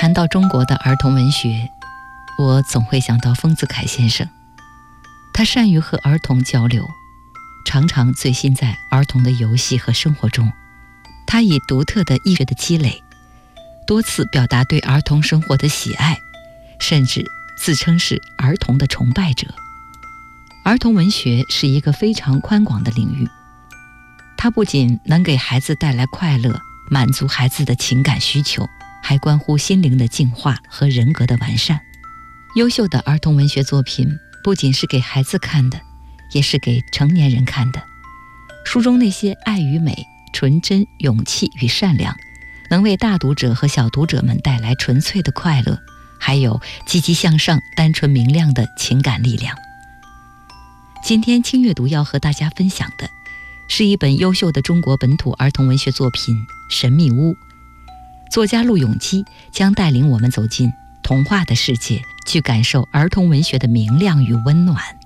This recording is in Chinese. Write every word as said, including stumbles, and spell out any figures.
谈到中国的儿童文学，我总会想到丰子恺先生。他善于和儿童交流，常常醉心在儿童的游戏和生活中。他以独特的艺术的积累，多次表达对儿童生活的喜爱，甚至自称是儿童的崇拜者。儿童文学是一个非常宽广的领域，它不仅能给孩子带来快乐，满足孩子的情感需求，还关乎心灵的净化和人格的完善。优秀的儿童文学作品不仅是给孩子看的，也是给成年人看的。书中那些爱与美、纯真、勇气与善良，能为大读者和小读者们带来纯粹的快乐，还有积极向上、单纯明亮的情感力量。今天轻阅读要和大家分享的是一本优秀的中国本土儿童文学作品《神秘屋》。作家陆永基将带领我们走进童话的世界，去感受儿童文学的明亮与温暖。